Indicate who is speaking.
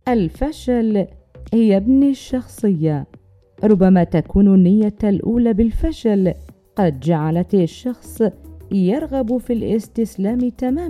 Speaker 1: الفشل يبني الشخصية. ربما تكون النية الأولى بالفشل قد جعلت الشخص يرغب في الاستسلام تماما